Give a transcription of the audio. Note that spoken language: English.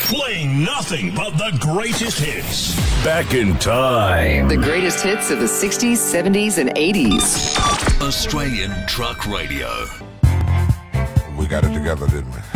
Playing nothing but the greatest hits. Back in time. The greatest hits of the 60s, 70s, and 80s. Australian Truck Radio. We got it together, didn't we?